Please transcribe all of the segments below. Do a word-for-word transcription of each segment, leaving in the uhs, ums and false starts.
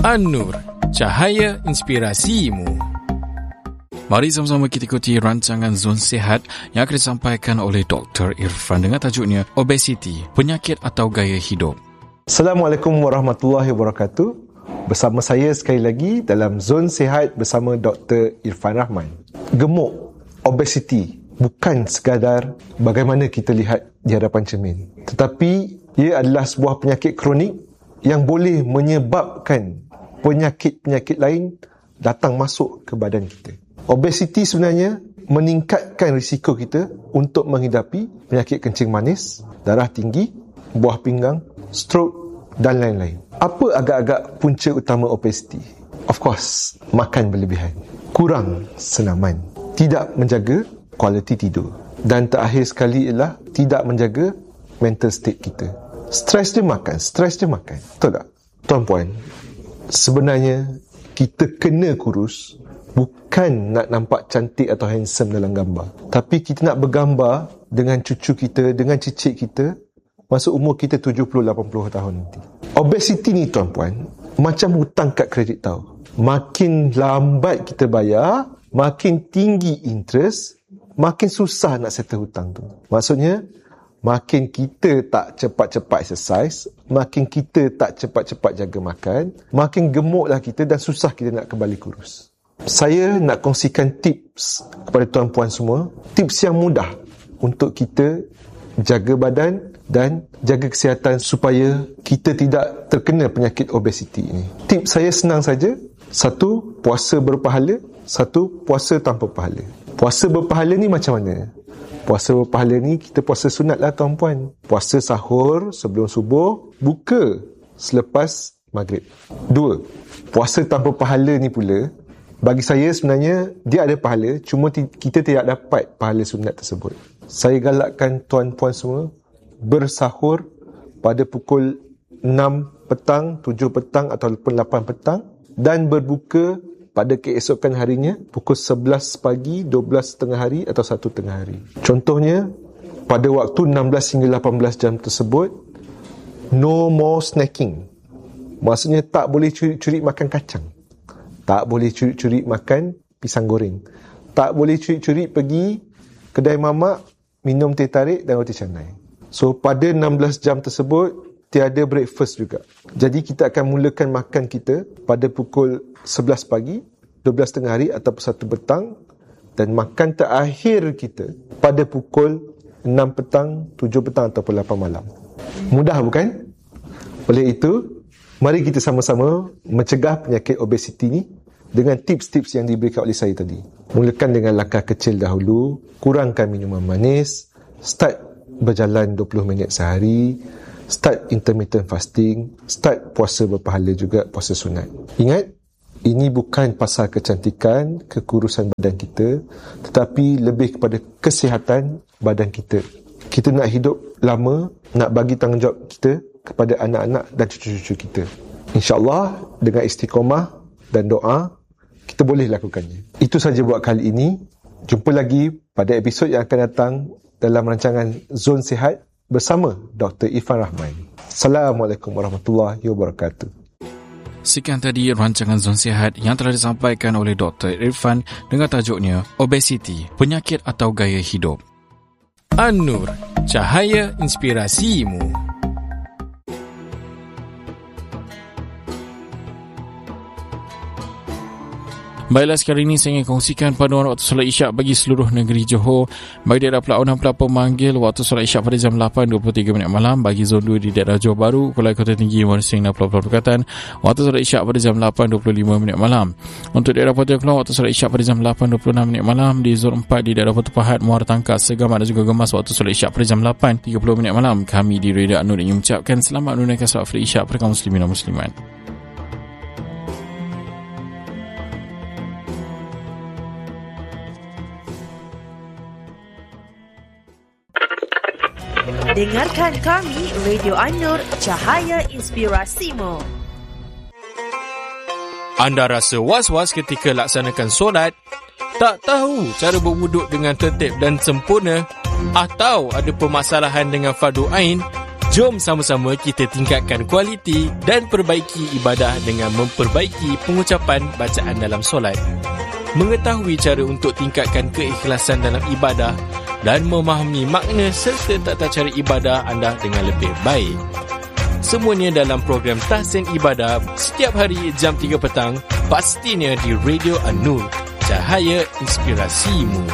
An-Nur, cahaya inspirasimu. Mari sama-sama kita ikuti rancangan Zon Sihat yang akan disampaikan oleh Doktor Irfan dengan tajuknya Obesiti, Penyakit atau Gaya Hidup. Assalamualaikum warahmatullahi wabarakatuh. Bersama saya sekali lagi dalam Zon Sihat bersama Doktor Irfan Rahman. Gemuk, obesiti bukan sekadar bagaimana kita lihat di hadapan cermin, tetapi ia adalah sebuah penyakit kronik yang boleh menyebabkan penyakit-penyakit lain datang masuk ke badan kita. Obesiti sebenarnya meningkatkan risiko kita untuk menghidapi penyakit kencing manis, darah tinggi, buah pinggang, strok dan lain-lain. Apa agak-agak punca utama obesiti? Of course, makan berlebihan, kurang senaman, tidak menjaga kualiti tidur, dan terakhir sekali ialah tidak menjaga mental state kita. Stres dia makan, stres dia makan. Betul tak? Tuan-puan, sebenarnya kita kena kurus bukan nak nampak cantik atau handsome dalam gambar, tapi kita nak bergambar dengan cucu kita, dengan cicit kita masa umur kita tujuh puluh lapan puluh tahun nanti. Obesiti ni tuan-puan macam hutang kad kredit tau. Makin lambat kita bayar, makin tinggi interest, makin susah nak settle hutang tu. Maksudnya makin kita tak cepat-cepat exercise, makin kita tak cepat-cepat jaga makan, makin gemuklah kita dan susah kita nak kembali kurus. Saya nak kongsikan tips kepada tuan-puan semua, tips yang mudah untuk kita jaga badan dan jaga kesihatan supaya kita tidak terkena penyakit obesiti ini. Tips saya senang saja. Satu, puasa berpahala. Satu, puasa tanpa pahala. Puasa berpahala ni macam mana? Puasa berpahala ni kita puasa sunat lah tuan-puan. Puasa sahur sebelum subuh, buka selepas maghrib. Dua, puasa tanpa pahala ni pula, bagi saya sebenarnya dia ada pahala, cuma t- kita tidak dapat pahala sunat tersebut. Saya galakkan tuan-puan semua bersahur pada pukul enam petang, tujuh petang ataupun lapan petang dan berbuka pada keesokan harinya pukul sebelas pagi, dua belas tengah hari atau satu tengah hari. Contohnya, pada waktu enam belas hingga lapan belas jam tersebut, no more snacking. Maksudnya tak boleh curi-curi makan kacang. Tak boleh curi-curi makan pisang goreng. Tak boleh curi-curi pergi kedai mamak, minum teh tarik dan roti canai. So, pada enam belas jam tersebut, tiada breakfast juga. Jadi, kita akan mulakan makan kita pada pukul sebelas pagi, dua belas tengah hari atau satu petang, dan makan terakhir kita pada pukul enam petang, tujuh petang ataupun lapan malam. Mudah bukan? Oleh itu, mari kita sama-sama mencegah penyakit obesiti ni dengan tips-tips yang diberikan oleh saya tadi. Mulakan dengan langkah kecil dahulu, kurangkan minuman manis, start berjalan dua puluh minit sehari, start intermittent fasting, start puasa berpahala juga, puasa sunat. Ingat, ini bukan pasal kecantikan, kekurusan badan kita, tetapi lebih kepada kesihatan badan kita. Kita nak hidup lama, nak bagi tanggungjawab kita kepada anak-anak dan cucu-cucu kita. InsyaAllah dengan istiqomah dan doa, kita boleh lakukannya. Itu saja buat kali ini. Jumpa lagi pada episod yang akan datang dalam rancangan Zon Sihat bersama Doktor Irfan Rahman. Assalamualaikum warahmatullahi wabarakatuh. Sekian tadi rancangan Zon Sihat yang telah disampaikan oleh Doktor Irfan dengan tajuknya Obesiti, Penyakit atau Gaya Hidup. An-Nur, cahaya inspirasimu. Baiklah, sekarang ini saya ingin kongsikan panduan waktu solat isyak bagi seluruh negeri Johor. Bagi daerah pelaunan pelapor manggil, waktu solat isyak pada jam lapan dua puluh tiga minit malam. Bagi zon dua di daerah Johor Bahru, Kuala Kota Tinggi, Muara Seng dan Pulau Perkatan, waktu solat isyak pada jam lapan dua puluh lima minit malam. Untuk daerah Pulau Kelong, waktu solat isyak pada jam lapan dua puluh enam minit malam. Di zon empat di daerah Pulau Pahat, Muara Tangkas, Segamat dan juga Gemas, waktu solat isyak pada jam lapan tiga puluh minit malam. Kami di Radio An-Nur ingin mengucapkan selamat menunaikan solat fardu isyak pada kaum muslimin dan muslimat. Dengarkan kami, Radio An-Nur, cahaya inspirasimu. Anda rasa was-was ketika laksanakan solat? Tak tahu cara berwuduk dengan tertib dan sempurna? Atau ada permasalahan dengan fardu ain? Jom sama-sama kita tingkatkan kualiti dan perbaiki ibadah dengan memperbaiki pengucapan bacaan dalam solat. Mengetahui cara untuk tingkatkan keikhlasan dalam ibadah dan memahami makna serta tata cara ibadah anda dengan lebih baik. Semuanya dalam program Tahsin Ibadah setiap hari jam tiga petang, pastinya di Radio An-Nur, cahaya inspirasimu.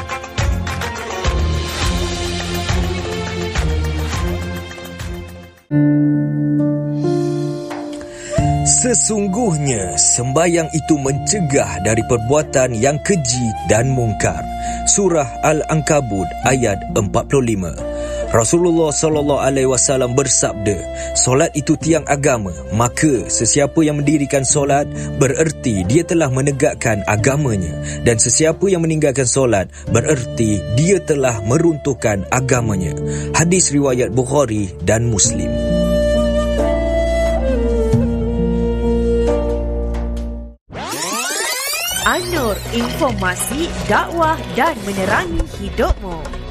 Sesungguhnya sembahyang itu mencegah dari perbuatan yang keji dan mungkar. Surah Al-Ankabut ayat empat puluh lima. Rasulullah sallallahu alaihi wasallam bersabda, solat itu tiang agama, maka sesiapa yang mendirikan solat bererti dia telah menegakkan agamanya, dan sesiapa yang meninggalkan solat bererti dia telah meruntuhkan agamanya. Hadis riwayat Bukhari dan Muslim. An-Nur, informasi, dakwah dan menerangi hidupmu.